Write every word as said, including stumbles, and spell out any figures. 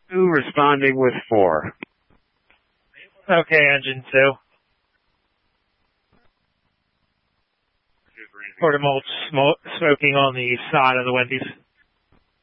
Two responding with four. Okay, engine two. Quarter malt smoking on the side of the Wendy's.